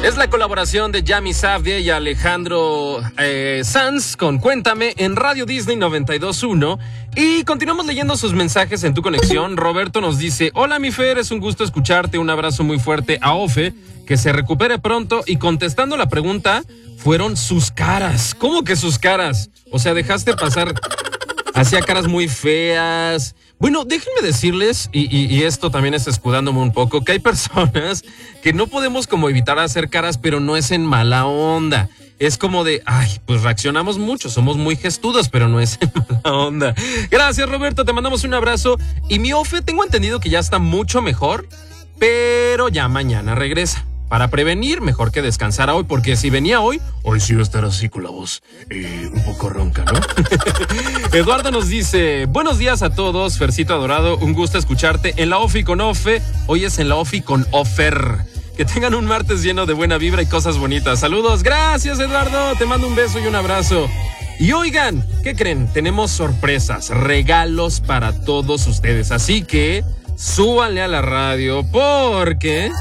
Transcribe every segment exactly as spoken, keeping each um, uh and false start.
Es la colaboración de Yami Savdie y Alejandro eh, Sanz con Cuéntame en Radio Disney noventa y dos punto uno. Y continuamos leyendo sus mensajes en Tu Conexión. Roberto nos dice: hola mi Fer, es un gusto escucharte, un abrazo muy fuerte a Ofe, que se recupere pronto. Y contestando la pregunta, fueron sus caras. ¿Cómo que sus caras? O sea, dejaste pasar, hacía caras muy feas. Bueno, déjenme decirles, y, y, y esto también es escudándome un poco, que hay personas que no podemos como evitar hacer caras, pero no es en mala onda. Es como de, ay, pues reaccionamos mucho, somos muy gestudos, pero no es en mala onda. Gracias, Roberto, te mandamos un abrazo. Y mi Ofe, tengo entendido que ya está mucho mejor, pero ya mañana regresa. Para prevenir, mejor que descansara hoy, porque si venía hoy, hoy sí iba a estar así con la voz eh, un poco ronca, ¿no? Eduardo nos dice: buenos días a todos, Fercito adorado, un gusto escucharte en la Ofi con Ofe. Hoy es en la Ofi con Ofer. Que tengan un martes lleno de buena vibra y cosas bonitas. Saludos, gracias Eduardo, te mando un beso y un abrazo. Y oigan, ¿qué creen? Tenemos sorpresas, regalos para todos ustedes, así que súbanle a la radio porque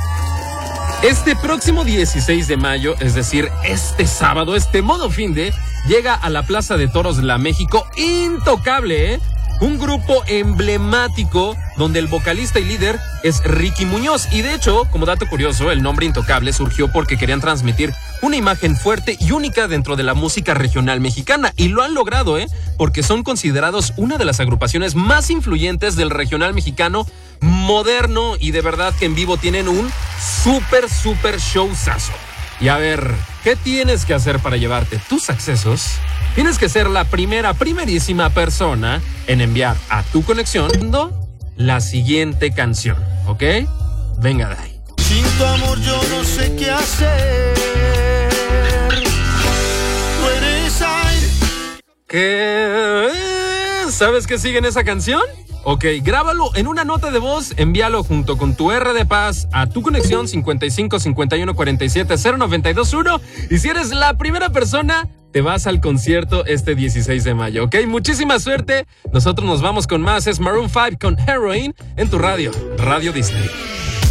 este próximo dieciséis de mayo, es decir, este sábado, este modo fin de, llega a la Plaza de Toros La México Intocable, ¿eh? Un grupo emblemático donde el vocalista y líder es Ricky Muñoz. Y de hecho, como dato curioso, el nombre Intocable surgió porque querían transmitir una imagen fuerte y única dentro de la música regional mexicana. Y lo han logrado, ¿eh? Porque son considerados una de las agrupaciones más influyentes del regional mexicano moderno. Y de verdad que en vivo tienen un súper, súper showzazo. Y a ver, ¿qué tienes que hacer para llevarte tus accesos? Tienes que ser la primera, primerísima persona en enviar a Tu Conexión la siguiente canción, ¿ok? Venga de ahí. Sin tu amor yo no sé qué hacer. Tú eres aire. ¿Qué? ¿Sabes qué sigue en esa canción? Ok, grábalo en una nota de voz, envíalo junto con tu R de Paz a Tu Conexión cincuenta y cinco cincuenta y uno cuarenta y siete cero noventa y dos uno. Y si eres la primera persona, te vas al concierto este dieciséis de mayo, ¿ok? Muchísima suerte. Nosotros nos vamos con más. Es Maroon cinco con Heroin en tu radio, Radio Disney.